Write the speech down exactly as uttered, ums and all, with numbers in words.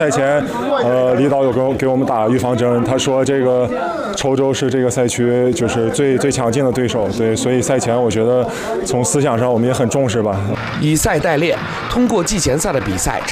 赛前，呃，李导有给给我们打预防针，他说这个稠州是这个赛区就是最最强劲的对手，对，所以赛前我觉得从思想上我们也很重视吧。 以赛代练，通过季前赛的比赛。